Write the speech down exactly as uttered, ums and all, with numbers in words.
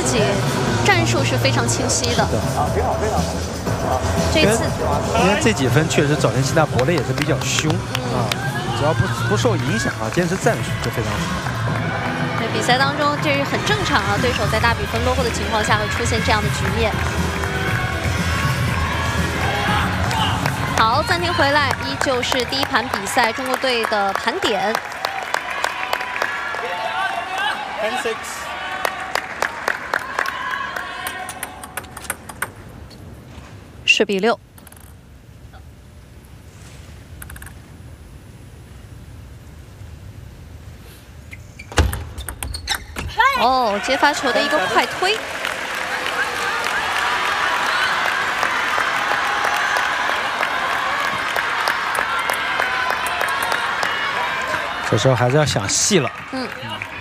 己战术是非常清晰的。 啊，挺好，非常好。啊， 这次因为这几分确实早田希大搏的也是比较凶啊，只要不不受影响啊，坚持战术就非常好。 对比赛当中这是很正常啊，对手在大比分落后的情况下会出现这样的局面。好，暂停回来，依旧是第一盘比赛中国队的盘点。 ten six。 十比六。哦，接发球的一个快推。 这时候还是要想细了。 嗯。